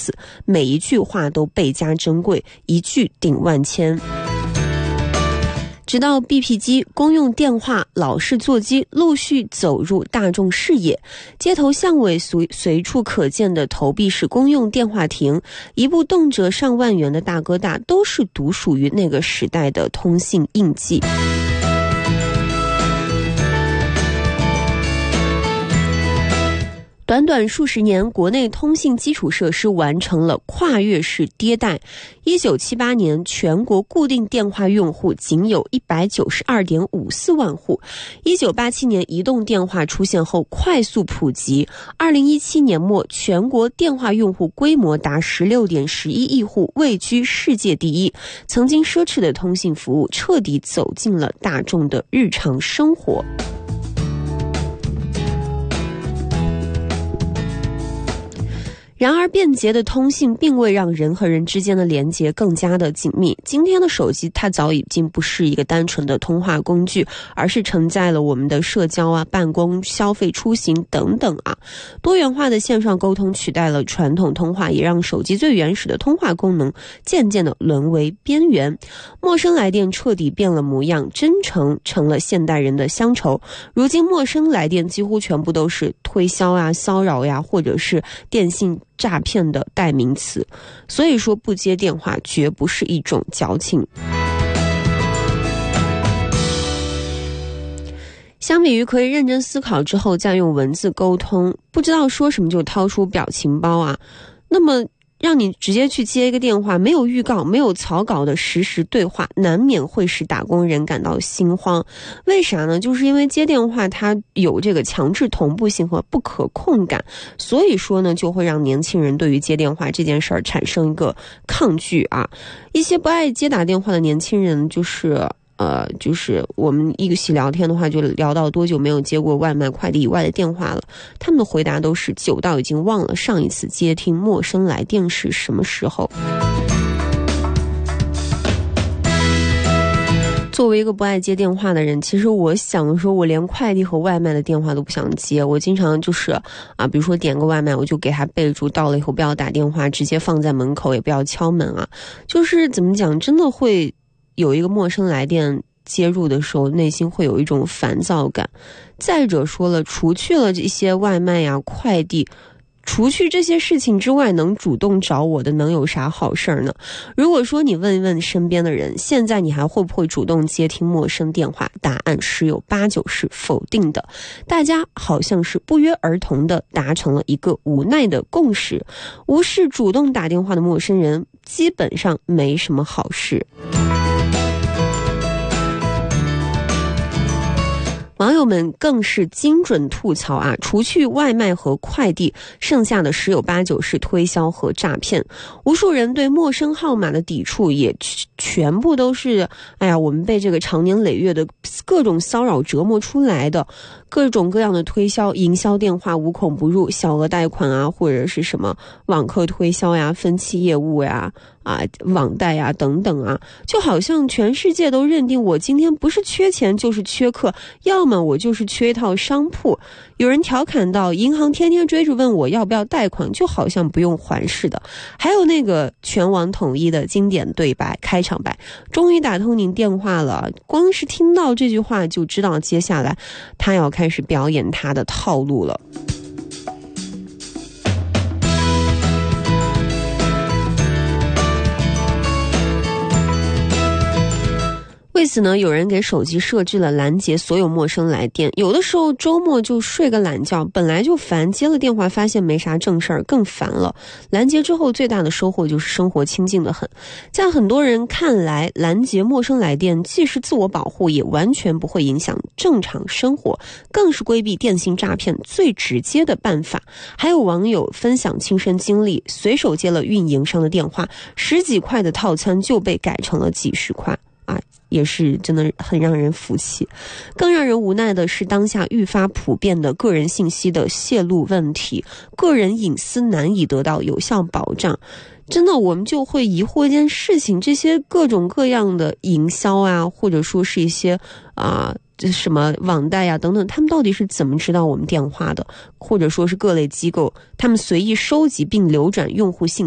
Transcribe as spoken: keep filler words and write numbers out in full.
此，每一句话都倍加珍贵，一句顶万千。直到 B P 机、公用电话、老式座机陆续走入大众视野，街头巷尾随随处可见的投币式公用电话亭，一部动辄上万元的大哥大，都是独属于那个时代的通信印记。短短数十年，国内通信基础设施完成了跨越式迭代。一九七八年，全国固定电话用户仅有 一百九十二点五四万户。一九八七年，移动电话出现后快速普及。二零一七年末，全国电话用户规模达 十六点一一亿户，位居世界第一。曾经奢侈的通信服务彻底走进了大众的日常生活。然而便捷的通信并未让人和人之间的连结更加的紧密。今天的手机它早已经不是一个单纯的通话工具，而是承载了我们的社交啊、办公、消费、出行等等啊。多元化的线上沟通取代了传统通话，也让手机最原始的通话功能渐渐的沦为边缘。陌生来电彻底变了模样，真诚成了现代人的乡愁。如今陌生来电几乎全部都是推销啊、骚扰呀，或者是电信诈骗的代名词，所以说不接电话绝不是一种矫情。相比于可以认真思考之后再用文字沟通，不知道说什么就掏出表情包啊，那么让你直接去接一个电话，没有预告、没有草稿的实时对话，难免会使打工人感到心慌。为啥呢？就是因为接电话它有这个强制同步性和不可控感，所以说呢，就会让年轻人对于接电话这件事儿产生一个抗拒啊。一些不爱接打电话的年轻人，就是呃，就是我们一起聊天的话，就聊到多久没有接过外卖、快递以外的电话了。他们的回答都是久到已经忘了上一次接听陌生来电是什么时候。作为一个不爱接电话的人，其实我想说，我连快递和外卖的电话都不想接。我经常就是啊，比如说点个外卖，我就给他备注到了以后不要打电话，直接放在门口，也不要敲门啊。就是怎么讲，真的会有一个陌生来电接入的时候，内心会有一种烦躁感。再者说了，除去了这些外卖呀、快递，除去这些事情之外，能主动找我的能有啥好事儿呢？如果说你问一问身边的人，现在你还会不会主动接听陌生电话？答案十有八九是否定的。大家好像是不约而同地达成了一个无奈的共识，无视主动打电话的陌生人基本上没什么好事。网友们更是精准吐槽啊，除去外卖和快递，剩下的十有八九是推销和诈骗。无数人对陌生号码的抵触也全部都是，哎呀，我们被这个长年累月的各种骚扰折磨出来的。各种各样的推销、营销电话无孔不入，小额贷款啊，或者是什么网课推销呀、分期业务呀、啊网贷呀等等啊，就好像全世界都认定我今天不是缺钱就是缺课，要么我就是缺一套商铺。有人调侃到，银行天天追着问我要不要贷款，就好像不用还似的。还有那个全网统一的经典对白开场白，终于打通您电话了，光是听到这句话就知道接下来他要开始表演他的套路了。为此呢，有人给手机设置了拦截所有陌生来电，有的时候周末就睡个懒觉，本来就烦，接了电话发现没啥正事儿，更烦了。拦截之后最大的收获就是生活清静得很。在很多人看来，拦截陌生来电既是自我保护，也完全不会影响正常生活，更是规避电信诈骗最直接的办法。还有网友分享亲身经历，随手接了运营商的电话，十几块的套餐就被改成了几十块啊，也是真的很让人服气。更让人无奈的是，当下愈发普遍的个人信息的泄露问题，个人隐私难以得到有效保障。真的，我们就会疑惑一件事情，这些各种各样的营销啊，或者说是一些啊、呃、什么网贷啊等等，他们到底是怎么知道我们电话的？或者说是各类机构，他们随意收集并流转用户信息